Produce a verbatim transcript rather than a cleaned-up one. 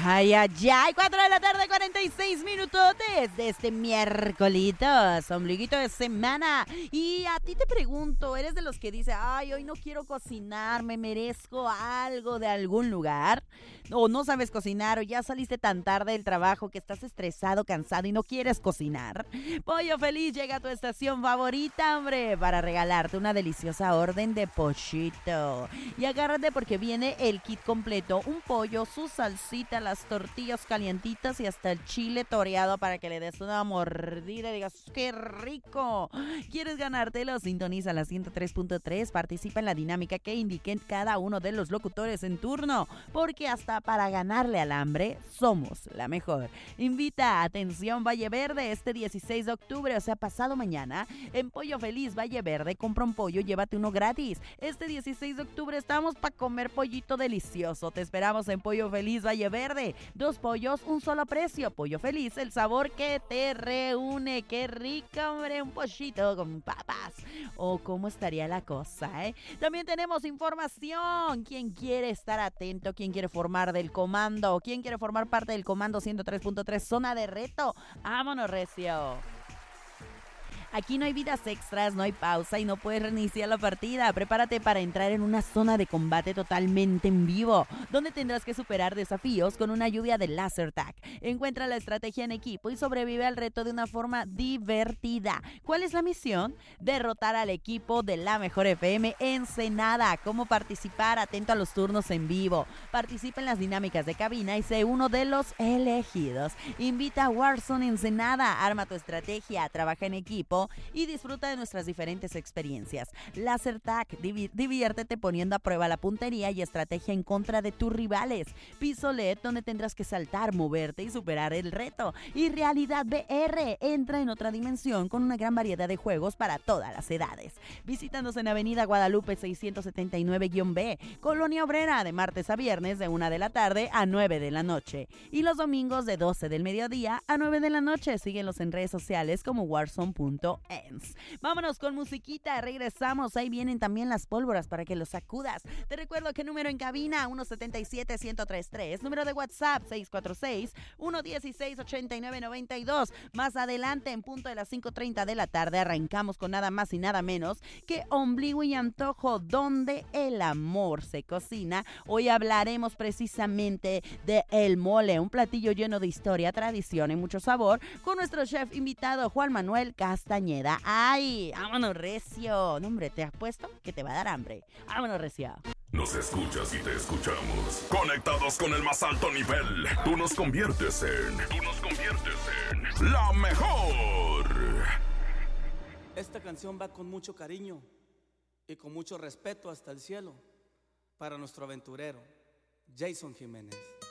Ay, ay, ay, cuatro de la tarde, cuarenta y seis minutotes de este miércolitos, ombliguito de semana. Y a ti te pregunto, ¿eres de los que dice, ay, hoy no quiero cocinar, me merezco algo de algún lugar? O no sabes cocinar, o ya saliste tan tarde del trabajo que estás estresado, cansado y no quieres cocinar. Pollo Feliz llega a tu estación favorita, hombre, para regalarte una deliciosa orden de pollito. Y agárrate porque viene el kit completo, un pollo, su salsita, las tortillas calientitas y hasta el chile toreado para que le des una mordida y digas, ¡qué rico! ¿Quieres ganártelo? Sintoniza la ciento tres punto tres, participa en la dinámica que indiquen cada uno de los locutores en turno, porque hasta para ganarle al hambre somos la mejor. Invita, atención, Valle Verde, este dieciséis de octubre, o sea, pasado mañana, en Pollo Feliz Valle Verde, compra un pollo, llévate uno gratis. Este dieciséis de octubre estamos para comer pollito delicioso. Te esperamos en Pollo Feliz Valle Verde. Dos pollos, un solo precio. Pollo Feliz, el sabor que te reúne. ¡Qué rico, hombre! Un pollito con papas. O cómo estaría la cosa, ¿eh? También tenemos información. ¿Quién quiere estar atento? ¿Quién quiere formar del comando? ¿Quién quiere formar parte del comando ciento tres punto tres Zona de Reto? ¡Vámonos, recio! Aquí no hay vidas extras, no hay pausa y no puedes reiniciar la partida. Prepárate para entrar en una zona de combate totalmente en vivo, donde tendrás que superar desafíos con una lluvia de laser tag. Encuentra la estrategia en equipo y sobrevive al reto de una forma divertida. ¿Cuál es la misión? Derrotar al equipo de La Mejor F M Ensenada. ¿Cómo participar? Atento a los turnos en vivo. Participa en las dinámicas de cabina y sé uno de los elegidos. Invita a Warzone Ensenada. Arma tu estrategia, trabaja en equipo y disfruta de nuestras diferentes experiencias. Laser Tag, div- diviértete poniendo a prueba la puntería y estrategia en contra de tus rivales. Piso L E D, donde tendrás que saltar, moverte y superar el reto. Y Realidad V R, entra en otra dimensión con una gran variedad de juegos para todas las edades. Visítanos en Avenida Guadalupe seiscientos setenta y nueve B, Colonia Obrera, de martes a viernes de una de la tarde a nueve de la noche. Y los domingos de doce del mediodía a nueve de la noche. Síguenos en redes sociales como warzone punto ens. Vámonos con musiquita, regresamos. Ahí vienen también las pólvoras para que los sacudas. Te recuerdo que número en cabina uno siete siete, uno cero tres tres, número de WhatsApp seis cuatro seis, uno uno seis, ocho nueve nueve dos. Más adelante, en punto de las cinco treinta de la tarde, arrancamos con nada más y nada menos que Ombligo y Antojo, donde el amor se cocina. Hoy hablaremos precisamente de el mole, un platillo lleno de historia, tradición y mucho sabor, con nuestro chef invitado Juan Manuel Castañeda. ¡Ay! ¡Vámonos, recio! No, hombre, te apuesto que te va a dar hambre. ¡Vámonos, recio! Nos escuchas y te escuchamos. Conectados con el más alto nivel. Tú nos conviertes en... Tú nos conviertes en... ¡La mejor! Esta canción va con mucho cariño y con mucho respeto hasta el cielo para nuestro aventurero, Jason Jiménez.